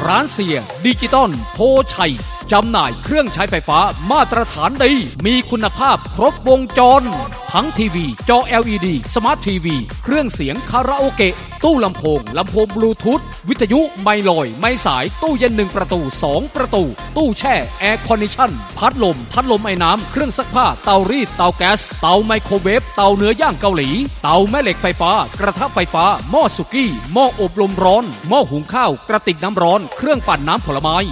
ร้านเสียดิจิตอลโพชัยจำหน่ายเครื่องใช้ไฟฟ้ามาตรฐานดีมีคุณภาพครบวงจรทั้งทีวีจอ LED สมาร์ททีวีเครื่องเสียงคาราโอเกะตู้ลำโพงบลูทูธวิทยุไมลอยไม้สายตู้เย็น1ประตู2ประตูตู้แช่แอร์คอนดิชั่นพัดลมไอ้น้ำเครื่องซักผ้าเตารีดเตาแก๊สเตาไมโครเวฟเตาเนื้อย่างเกาหลีเตาแม่เหล็กไฟฟ้ากระทะไฟฟ้าหม้อสุกี้หม้ออบลมร้อนหม้อหุงข้าวกระติกน้ำร้อนเครื่องปั่นน้ำผลไม้